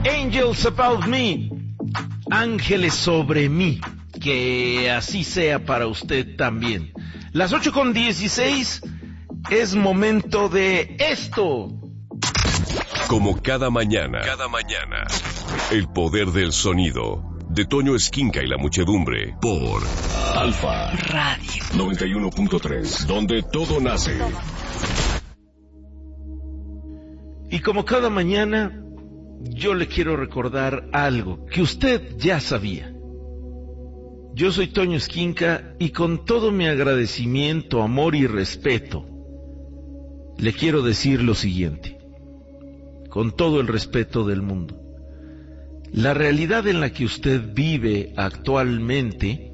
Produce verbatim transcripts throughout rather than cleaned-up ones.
Angels About Me, ángeles sobre mí, que así sea para usted también. Las ocho con dieciséis, es momento de esto. Como cada mañana, cada mañana, el poder del sonido, de Toño Esquinca y la muchedumbre, por Alfa Radio noventa y uno punto tres, donde todo nace. Y como cada mañana, yo le quiero recordar algo que usted ya sabía. Yo soy Toño Esquinca y con todo mi agradecimiento, amor y respeto, le quiero decir lo siguiente, con todo el respeto del mundo. La realidad en la que usted vive actualmente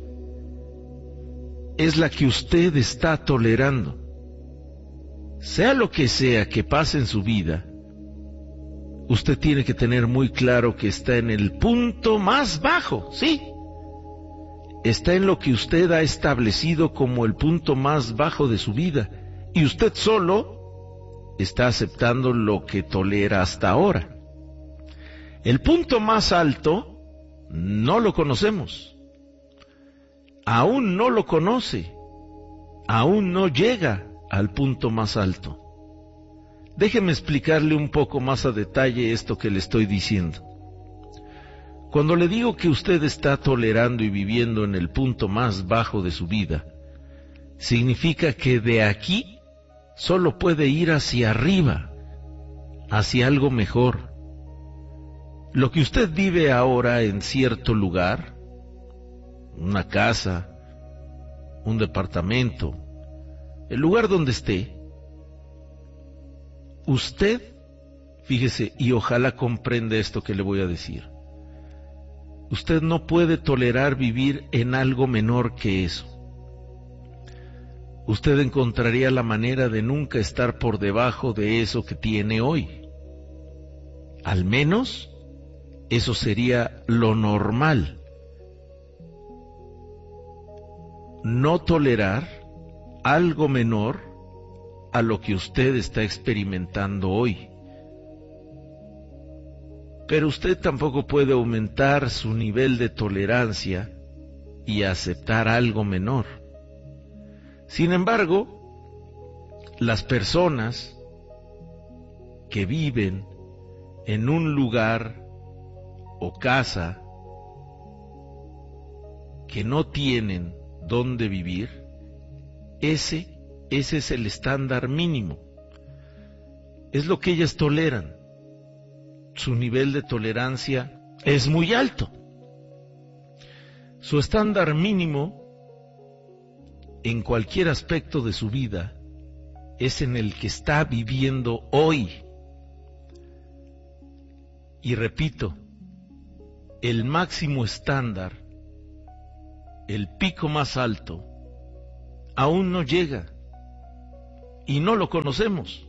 es la que usted está tolerando. Sea lo que sea que pase en su vida, usted tiene que tener muy claro que está en el punto más bajo, ¿sí? Está en lo que usted ha establecido como el punto más bajo de su vida, y usted solo está aceptando lo que tolera hasta ahora. El punto más alto no lo conocemos. Aún no lo conoce. Aún no llega al punto más alto. Déjeme explicarle un poco más a detalle esto que le estoy diciendo. Cuando le digo que usted está tolerando y viviendo en el punto más bajo de su vida, significa que de aquí solo puede ir hacia arriba, hacia algo mejor. Lo que usted vive ahora en cierto lugar, una casa, un departamento, el lugar donde esté, usted, fíjese, y ojalá comprenda esto que le voy a decir, usted no puede tolerar vivir en algo menor que eso. Usted encontraría la manera de nunca estar por debajo de eso que tiene hoy. Al menos, eso sería lo normal. No tolerar algo menor a lo que usted está experimentando hoy. Pero usted tampoco puede aumentar su nivel de tolerancia y aceptar algo menor. Sin embargo, las personas que viven en un lugar o casa que no tienen dónde vivir, ese, ese es el estándar mínimo. Es lo que ellas toleran. Su nivel de tolerancia es muy alto. Su estándar mínimo en cualquier aspecto de su vida es en el que está viviendo hoy. Y repito, el máximo estándar, el pico más alto, aún no llega y no lo conocemos.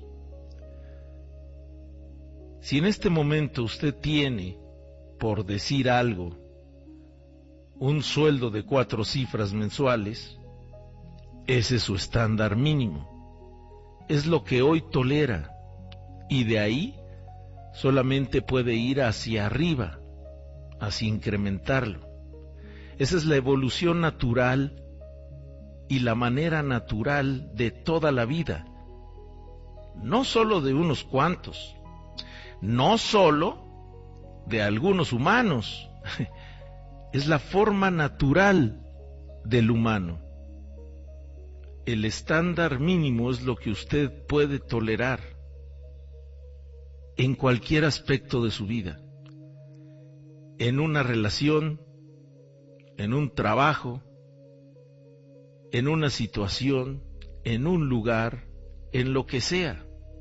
Si en este momento usted tiene, por decir algo, un sueldo de cuatro cifras mensuales, ese es su estándar mínimo. Es lo que hoy tolera, y de ahí solamente puede ir hacia arriba, hacia incrementarlo. Esa es la evolución natural y la manera natural de toda la vida, no solo de unos cuantos, no solo de algunos humanos, es la forma natural del humano. El estándar mínimo es lo que usted puede tolerar en cualquier aspecto de su vida, en una relación, en un trabajo, en una situación, en un lugar, en lo que sea.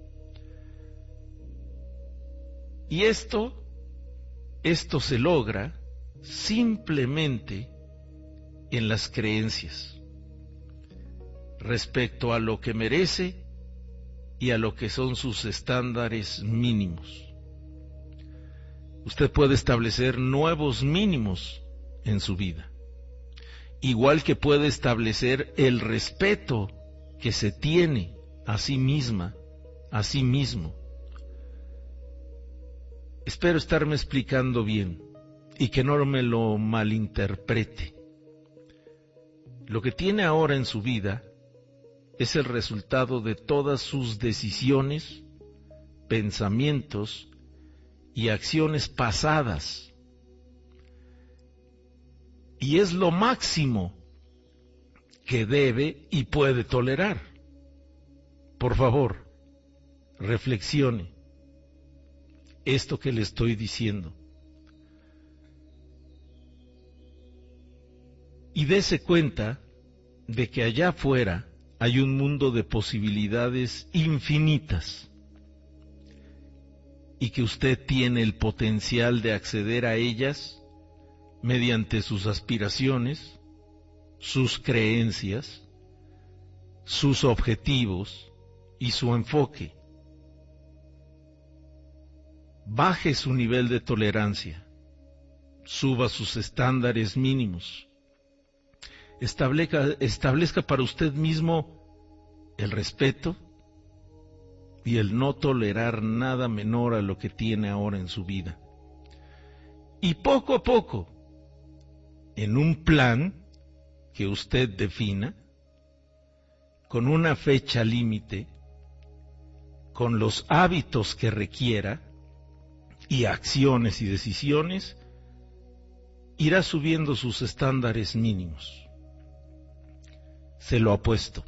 Y esto, esto se logra simplemente en las creencias respecto a lo que merece y a lo que son sus estándares mínimos. Usted puede establecer nuevos mínimos en su vida, igual que puede establecer el respeto que se tiene a sí misma, a sí mismo. Espero estarme explicando bien y que no me lo malinterprete. Lo que tiene ahora en su vida es el resultado de todas sus decisiones, pensamientos y acciones pasadas. Y es lo máximo que debe y puede tolerar. Por favor, reflexione esto que le estoy diciendo. Y dése cuenta de que allá afuera hay un mundo de posibilidades infinitas y que usted tiene el potencial de acceder a ellas mediante sus aspiraciones, sus creencias, sus objetivos y su enfoque. Baje su nivel de tolerancia, suba sus estándares mínimos, establezca, establezca para usted mismo el respeto y el no tolerar nada menor a lo que tiene ahora en su vida. Y poco a poco, en un plan que usted defina, con una fecha límite, con los hábitos que requiera, y acciones y decisiones, irá subiendo sus estándares mínimos. Se lo apuesto.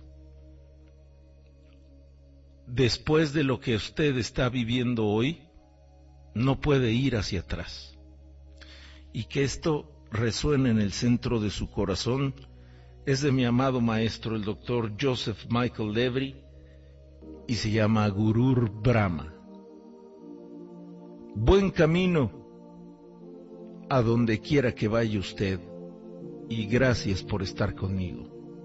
Después de lo que usted está viviendo hoy, no puede ir hacia atrás. Y que esto resuene en el centro de su corazón es de mi amado maestro, el doctor Joseph Michael Levry, y se llama Gurur Brahma. Buen camino a donde quiera que vaya usted, y gracias por estar conmigo.